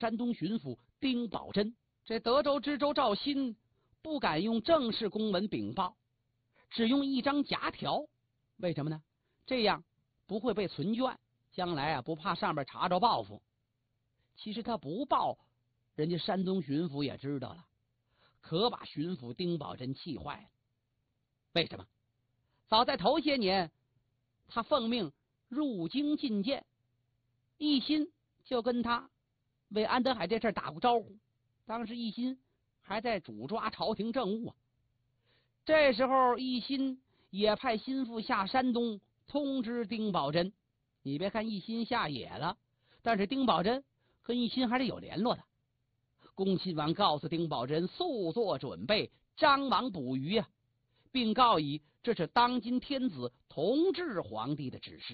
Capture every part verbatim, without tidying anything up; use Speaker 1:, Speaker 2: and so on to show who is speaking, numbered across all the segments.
Speaker 1: 山东巡抚丁宝桢。这德州知州赵鑫不敢用正式公文禀报，只用一张假条。为什么呢？这样不会被存卷，将来啊不怕上面查着报复。其实他不报，人家山东巡抚也知道了，可把巡抚丁宝桢气坏了。为什么？早在头些年，他奉命入京觐见，一心就跟他为安德海这事打过招呼。当时一心还在主抓朝廷政务啊。这时候一心也派心腹下山东通知丁宝桢。你别看一心下野了，但是丁宝桢跟一心还是有联络的。恭亲王告诉丁宝桢速做准备，张网捕鱼啊，并告以这是当今天子同治皇帝的指示。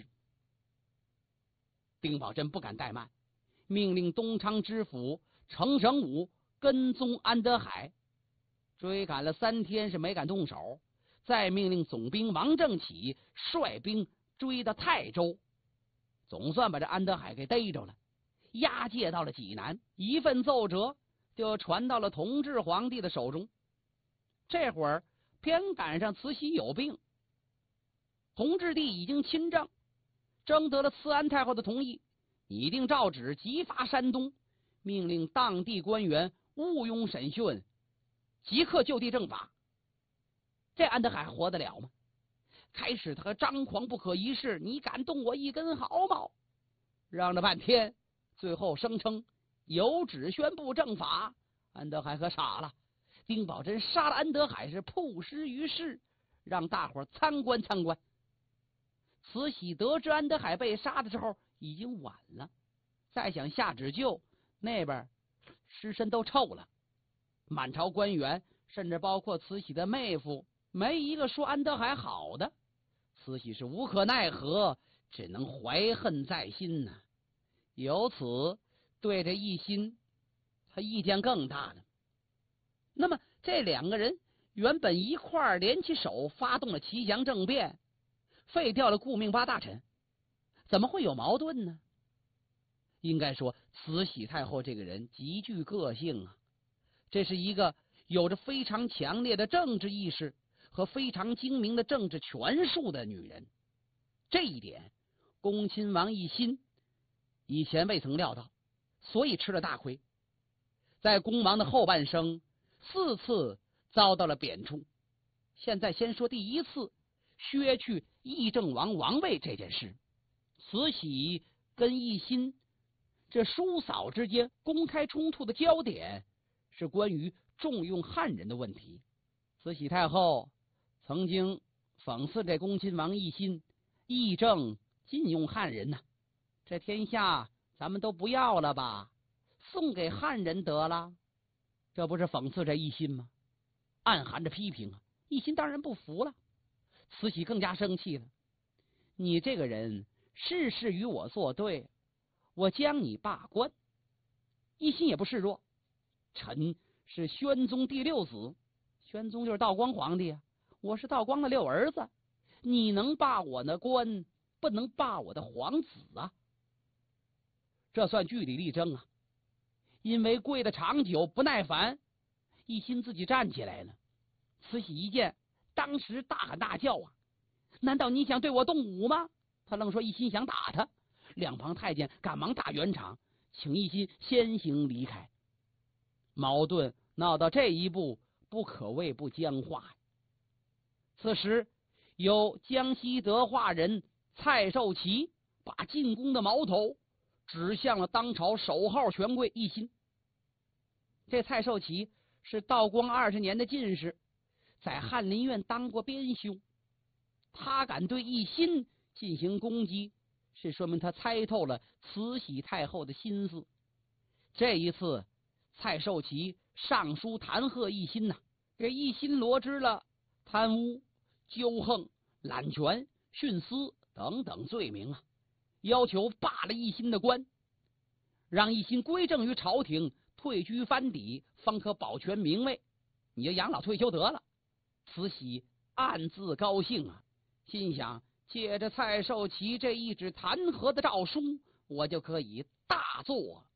Speaker 1: 丁宝桢不敢怠慢，命令东昌知府程绳武跟踪安德海，追赶了三天是没敢动手，再命令总兵王正启率兵追到泰州，总算把这安德海给逮着了，押解到了济南。一份奏折就传到了同治皇帝的手中。这会儿偏赶上慈禧有病，同治帝已经亲政，征得了慈安太后的同意，拟定诏旨急发山东，命令当地官员毋庸审讯，即刻就地正法。这安德海活得了吗？开始他张狂不可一世，你敢动我一根毫毛，嚷了半天，最后声称有旨宣布正法。安德海可傻了，丁宝桢杀了安德海是曝尸于世，让大伙参观参观。慈禧得知安德海被杀的时候已经晚了，再想下旨救，那边尸身都臭了。满朝官员甚至包括慈禧的妹夫，没一个说安德海好的。慈禧是无可奈何，只能怀恨在心呐、啊。由此对这一心他意见更大了。那么这两个人原本一块儿联起手发动了齐降政变，废掉了顾命八大臣，怎么会有矛盾呢？应该说慈禧太后这个人极具个性啊，这是一个有着非常强烈的政治意识和非常精明的政治权术的女人。这一点恭亲王奕欣以前未曾料到，所以吃了大亏，在恭王的后半生四次遭到了贬黜。现在先说第一次削去议政王王位这件事。慈禧跟奕欣这叔嫂之间公开冲突的焦点是关于重用汉人的问题。慈禧太后曾经讽刺这恭亲王奕欣议政禁用汉人呐、啊，这天下咱们都不要了吧，送给汉人得了，这不是讽刺这奕欣吗？暗含着批评啊。奕欣当然不服了，慈禧更加生气了，你这个人事事与我作对，我将你罢官。奕欣也不示弱，臣是宣宗第六子，宣宗就是道光皇帝啊，我是道光的六儿子，你能罢我的官，不能罢我的皇子啊。这算据理力争啊。因为跪得长久不耐烦，奕欣自己站起来了。慈禧一见，当时大喊大叫啊，难道你想对我动武吗？他愣说奕欣想打他，两旁太监赶忙打圆场，请奕欣先行离开。矛盾闹到这一步，不可谓不僵化。此时有江西德化人蔡寿祺把进攻的矛头指向了当朝首号权贵奕欣。这蔡寿祺是道光二十年的进士，在翰林院当过编修，他敢对奕欣进行攻击，是说明他猜透了慈禧太后的心思。这一次蔡寿祺上书弹劾奕欣呐、啊，给奕欣罗织了贪污、纠横、揽权、徇私等等罪名啊，要求罢了奕欣的官，让奕欣归正于朝廷，退居藩邸，方可保全名位，你就养老退休得了。慈禧暗自高兴啊，心想借着蔡寿祺这一纸弹劾的诏书，我就可以大做